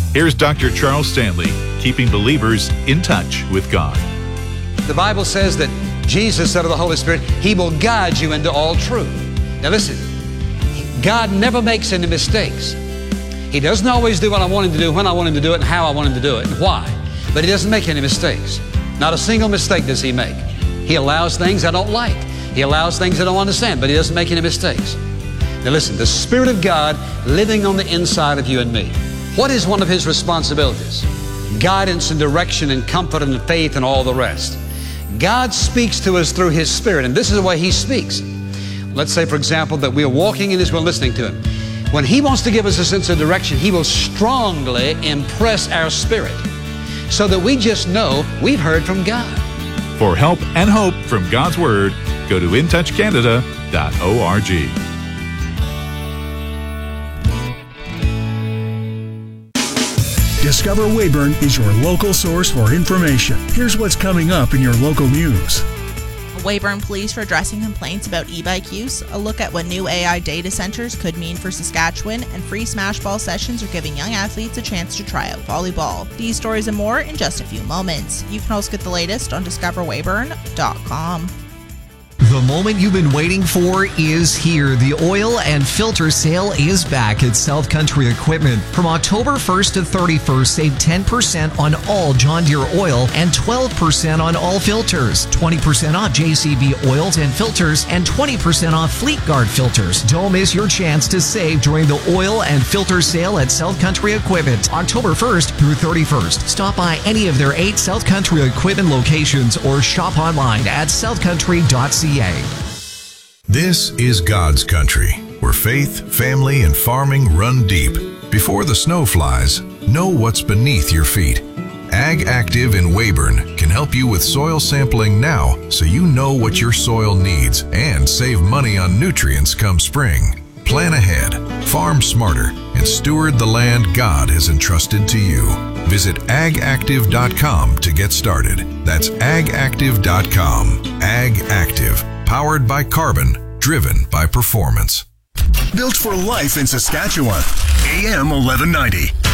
Here's Dr. Charles Stanley, keeping believers in touch with God. The Bible says that Jesus said of the Holy Spirit, He will guide you into all truth. Now listen, God never makes any mistakes. He doesn't always do what I want Him to do, when I want Him to do it, and how I want Him to do it, and why. But He doesn't make any mistakes. Not a single mistake does He make. He allows things I don't like. He allows things I don't understand, but He doesn't make any mistakes. Now listen, the Spirit of God living on the inside of you and me. What is one of His responsibilities? Guidance and direction and comfort and faith and all the rest. God speaks to us through His Spirit, and this is the way He speaks. Let's say, for example, that we are walking in His will, listening to Him. When He wants to give us a sense of direction, He will strongly impress our spirit so that we just know we've heard from God. For help and hope from God's Word, go to intouchcanada.org. Discover Weyburn is your local source for information. Here's what's coming up in your local news. Weyburn Police for addressing complaints about e-bike use, a look at what new AI data centers could mean for Saskatchewan, and free smashball sessions are giving young athletes a chance to try out volleyball. These stories and more in just a few moments. You can also get the latest on discoverweyburn.com. The moment you've been waiting for is here. The oil and filter sale is back at South Country Equipment. From October 1st to 31st, save 10% on all John Deere oil and 12% on all filters, 20% off JCB oils and filters, and 20% off Fleet Guard filters. Don't miss your chance to save during the oil and filter sale at South Country Equipment, October 1st through 31st. Stop by any of their 8 South Country Equipment locations or shop online at southcountry.ca. This is God's country, where faith, family, and farming run deep. Before the snow flies, know what's beneath your feet. Ag Active in Weyburn can help you with soil sampling now so you know what your soil needs and save money on nutrients come spring. Plan ahead, farm smarter, and steward the land God has entrusted to you. Visit agactive.com to get started. That's agactive.com. Ag Active, powered by carbon, driven by performance. Built for life in Saskatchewan. AM 1190.